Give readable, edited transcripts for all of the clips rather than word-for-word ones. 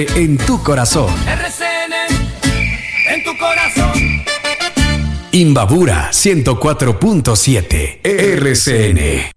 En tu corazón. RCN en tu corazón. Imbabura 104.7 RCN.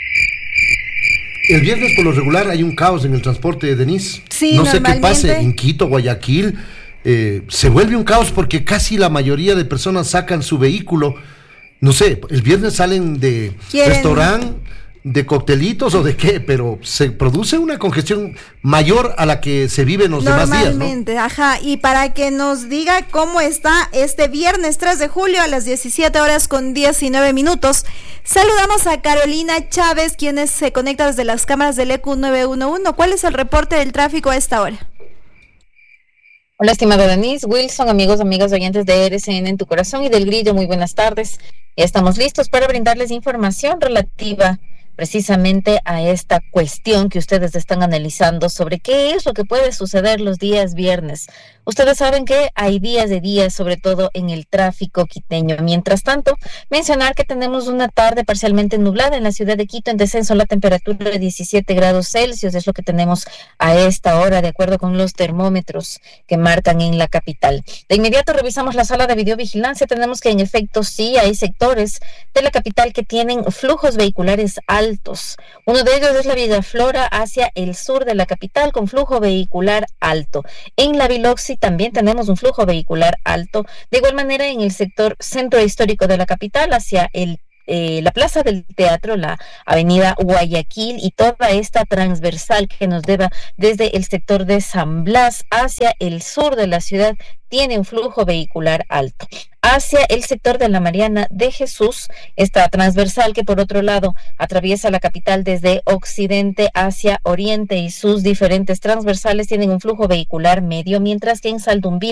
El viernes por lo regular hay un caos en el transporte, Denise. Sí, no sé qué normalmente. pase en Quito, Guayaquil. Se vuelve un caos porque casi la mayoría de personas sacan su vehículo. No sé, el viernes salen de restaurante, de coctelitos o de qué, pero se produce una congestión mayor a la que se vive en los demás días, ¿no? Normalmente, ajá. Y para que nos diga cómo está este viernes 3 de julio a las 17:19, saludamos a Carolina Chávez, quien se conecta desde las cámaras del EQ 911. ¿Cuál es el reporte del tráfico a esta hora? Hola, estimada Denise, Wilson, amigos, amigas oyentes de RCN en tu corazón y del Grillo, muy buenas tardes. Ya estamos listos para brindarles información relativa precisamente a esta cuestión que ustedes están analizando sobre qué es lo que puede suceder los días viernes. Ustedes saben que hay días de días, sobre todo en el tráfico quiteño. Mientras tanto, mencionar que tenemos una tarde parcialmente nublada en la ciudad de Quito, en descenso la temperatura de 17 grados Celsius, es lo que tenemos a esta hora, de acuerdo con los termómetros que marcan en la capital. De inmediato revisamos la sala de videovigilancia, tenemos que en efecto sí hay sectores de la capital que tienen flujos vehiculares altos. Uno de ellos es la Villa Flora hacia el sur de la capital con flujo vehicular alto. En la Biloxi también tenemos un flujo vehicular alto. De igual manera en el sector centro histórico de la capital hacia la Plaza del Teatro, la avenida Guayaquil y toda esta transversal que nos lleva desde el sector de San Blas hacia el sur de la ciudad tiene un flujo vehicular alto. Hacia el sector de la Mariana de Jesús, esta transversal que por otro lado atraviesa la capital desde occidente hacia oriente y sus diferentes transversales tienen un flujo vehicular medio, mientras que en Saldumbil